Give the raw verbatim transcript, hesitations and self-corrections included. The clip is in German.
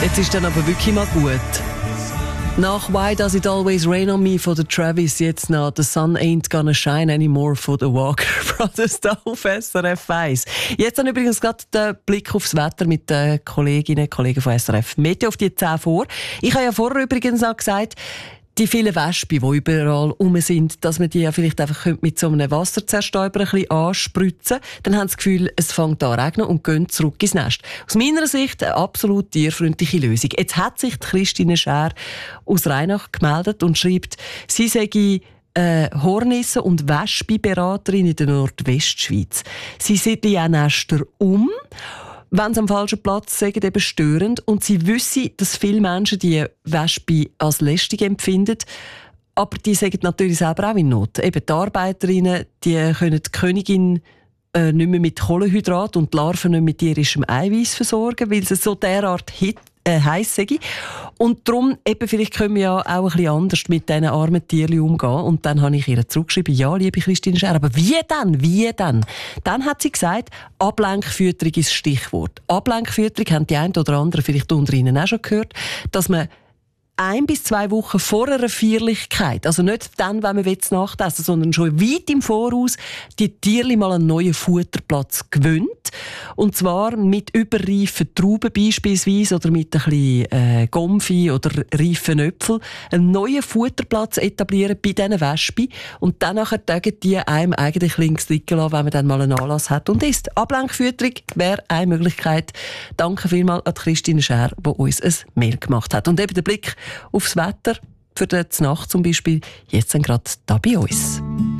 Jetzt ist dann aber wirklich mal gut. Nach «Why Does It Always Rain on Me» von der Travis, jetzt nach «The Sun Ain't Gonna Shine Anymore» von den Walker Brothers da auf S R F eins. Jetzt dann übrigens gerade den Blick aufs Wetter mit den Kolleginnen und Kollegen von S R F Meteo auf die zehn vor. Ich habe ja vorher übrigens auch gesagt, die vielen Wespen, die überall rum sind, dass man die ja vielleicht einfach mit so einem Wasserzerstäuber ein bisschen anspritzen. Dann haben sie das Gefühl, es fängt an zu regnen und gehen zurück ins Nest. Aus meiner Sicht eine absolut tierfreundliche Lösung. Jetzt hat sich Christine Schär aus Rheinach gemeldet und schreibt, sie sei äh, Hornissen- und Wespenberaterin in der Nordwestschweiz. Sie siedle auch Nester um, wenn sie am falschen Platz sind, eben störend. Und sie wissen, dass viele Menschen die Wespe als lästig empfinden. Aber die sind natürlich selber auch in Not. Eben die Arbeiterinnen, die können die Königin äh, nicht mehr mit Kohlenhydrat und die Larven nicht mit tierischem Eiweiß versorgen, weil sie so derart hit Äh, heiss sei. Und darum, eben, vielleicht können wir ja auch ein bisschen anders mit diesen armen Tierchen umgehen. Und dann habe ich ihr zurückgeschrieben, ja, liebe Christine Schär, aber wie denn? Wie denn? Dann hat sie gesagt, Ablenkfütterung ist das Stichwort. Ablenkfütterung haben die einen oder anderen vielleicht unter Ihnen auch schon gehört, dass man ein bis zwei Wochen vor einer Feierlichkeit, also nicht dann, wenn man Nacht essen, sondern schon weit im Voraus, die Tierli mal einen neuen Futterplatz gewöhnt. Und zwar mit überreifen Trauben beispielsweise oder mit ein bisschen äh, Gomfi oder reifen Äpfel einen neuen Futterplatz etablieren bei diesen Wespen und dann nachher tagen die einem eigentlich links liegen lassen, wenn man dann mal einen Anlass hat und isst. Ablenkfütterung wäre eine Möglichkeit. Danke vielmals an Christine Schär, die uns ein Mail gemacht hat. Und eben der Blick aufs Wetter für die Nacht zum Beispiel, jetzt dann gerade da bei uns.